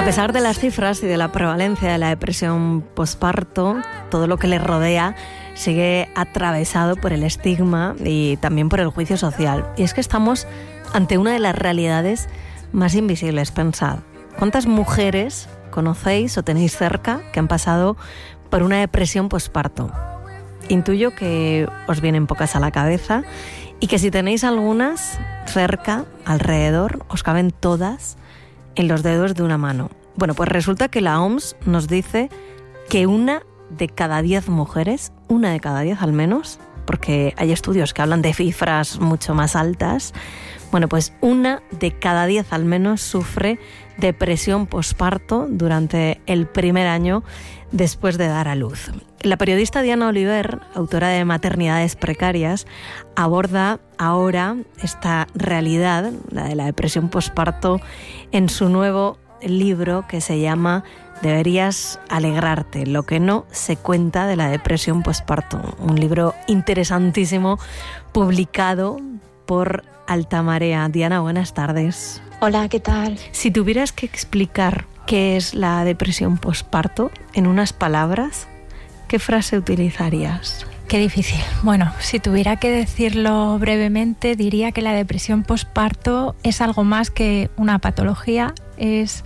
pesar de las cifras y de la prevalencia de la depresión posparto, todo lo que le rodea sigue atravesado por el estigma y también por el juicio social. Y es que estamos ante una de las realidades más invisibles. Pensad, ¿cuántas mujeres conocéis o tenéis cerca que han pasado por una depresión posparto? Intuyo que os vienen pocas a la cabeza y que si tenéis algunas cerca, alrededor, os caben todas en los dedos de una mano. Bueno, pues resulta que la OMS nos dice que 1 de cada 10 mujeres, 1 de cada 10 al menos, porque hay estudios que hablan de cifras mucho más altas, bueno, pues 1 de cada 10 al menos sufre depresión posparto durante el primer año después de dar a luz. La periodista Diana Oliver, autora de Maternidades precarias, aborda ahora esta realidad, la de la depresión posparto, en su nuevo libro que se llama Deberías alegrarte, lo que no se cuenta de la depresión posparto. Un libro interesantísimo publicado por Altamarea. Diana, buenas tardes. Hola, ¿qué tal? Si tuvieras que explicar qué es la depresión posparto en unas palabras, ¿qué frase utilizarías? Qué difícil. Bueno, si tuviera que decirlo brevemente, diría que la depresión posparto es algo más que una patología, es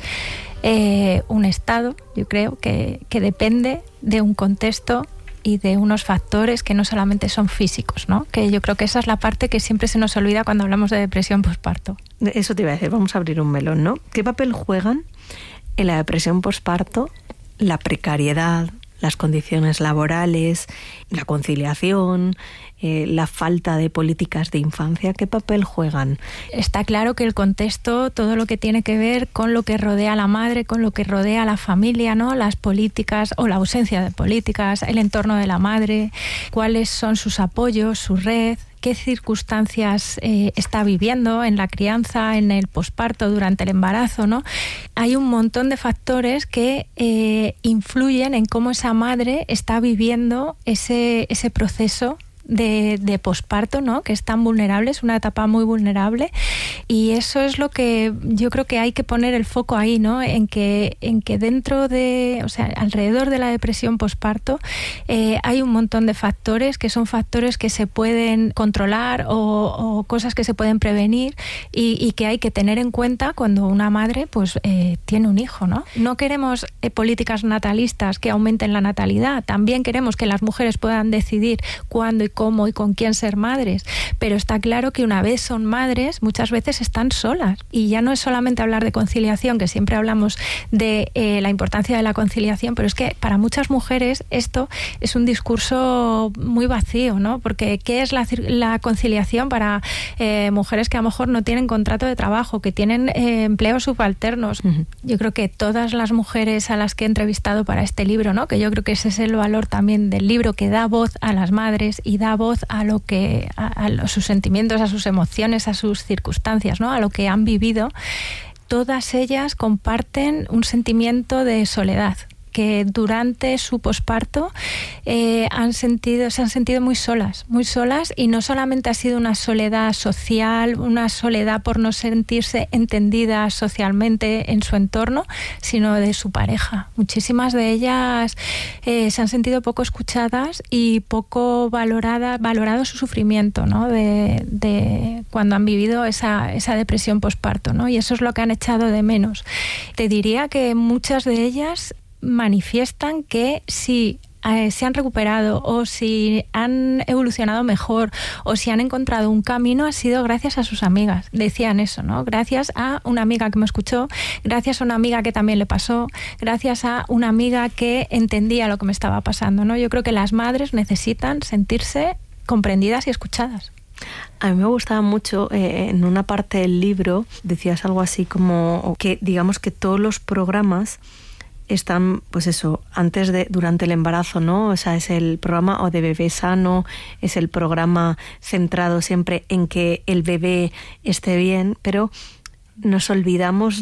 un estado, yo creo, que depende de un contexto y de unos factores que no solamente son físicos, ¿no? Que yo creo que esa es la parte que siempre se nos olvida cuando hablamos de depresión posparto. Eso te iba a decir, vamos a abrir un melón, ¿no? ¿Qué papel juegan en la depresión posparto la precariedad, las condiciones laborales, la conciliación, la falta de políticas de infancia? ¿Qué papel juegan? Está claro que el contexto, todo lo que tiene que ver con lo que rodea a la madre, con lo que rodea a la familia, ¿no? Las políticas o la ausencia de políticas, el entorno de la madre, cuáles son sus apoyos, su red, qué circunstancias está viviendo en la crianza, en el posparto, durante el embarazo, ¿no? Hay un montón de factores que influyen en cómo esa madre está viviendo ese proceso de posparto, ¿no? Que es tan vulnerable, es una etapa muy vulnerable, y eso es lo que yo creo que hay que poner el foco ahí, ¿no? En que dentro de, o sea, alrededor de la depresión posparto hay un montón de factores que son factores que se pueden controlar o cosas que se pueden prevenir y que hay que tener en cuenta cuando una madre pues tiene un hijo, ¿no? No queremos políticas natalistas que aumenten la natalidad, también queremos que las mujeres puedan decidir cuándo y cómo y con quién ser madres, pero está claro que una vez son madres muchas veces están solas, y ya no es solamente hablar de conciliación, que siempre hablamos de la importancia de la conciliación, pero es que para muchas mujeres esto es un discurso muy vacío, ¿no? Porque ¿qué es la conciliación para mujeres que a lo mejor no tienen contrato de trabajo, que tienen empleos subalternos? Uh-huh. Yo creo que todas las mujeres a las que he entrevistado para este libro, ¿no? Que yo creo que ese es el valor también del libro, que da voz a las madres y da voz a lo que a sus sentimientos, a sus emociones, a sus circunstancias, ¿no? A lo que han vivido. Todas ellas comparten un sentimiento de soledad, que durante su posparto se han sentido muy solas, y no solamente ha sido una soledad social, una soledad por no sentirse entendidas socialmente en su entorno, sino de su pareja. Muchísimas de ellas se han sentido poco escuchadas y poco valorado su sufrimiento, ¿no? de cuando han vivido esa depresión posparto, ¿no? Y eso es lo que han echado de menos. Te diría que muchas de ellas manifiestan que si se han recuperado o si han evolucionado mejor o si han encontrado un camino, ha sido gracias a sus amigas. Decían eso, ¿no? Gracias a una amiga que me escuchó, gracias a una amiga que también le pasó, gracias a una amiga que entendía lo que me estaba pasando, ¿no? Yo creo que las madres necesitan sentirse comprendidas y escuchadas. A mí me gustaba mucho, en una parte del libro decías algo así como que digamos que todos los programas están, pues eso, durante el embarazo, ¿no? O sea, es el programa o de bebé sano, es el programa centrado siempre en que el bebé esté bien, pero nos olvidamos